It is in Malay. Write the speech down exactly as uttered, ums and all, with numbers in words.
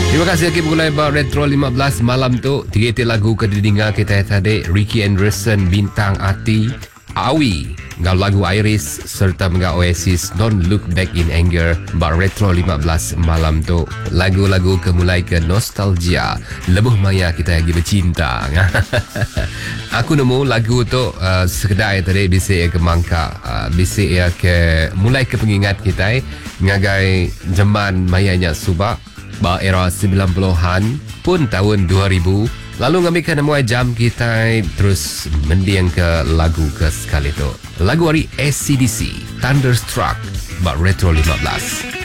Terima kasih lagi mulai bar Retro lima belas malam tu. Tiga-tiga lagu ke didengar kita tadi. Ricky Anderson, Bintang Ati, Awi, ngau lagu Iris serta ngau Oasis Don't Look Back in Anger. Bar Retro lima belas malam tu. Lagu-lagu kemulai ke nostalgia. Lebuh maya kita lagi bercinta. Aku nemu lagu tu uh, sekedar tadi bisa ke mangka, uh, bisa ya ke mulai ke pengingat kita ngagai zaman mayanya subak. Ba era sembilan puluhan pun tahun dua ribu. Lalu ngambilkan nama jam kita terus mendiang ke lagu ke sekali tu. Lagu hari A C D C Thunderstruck ba Retro lima belas.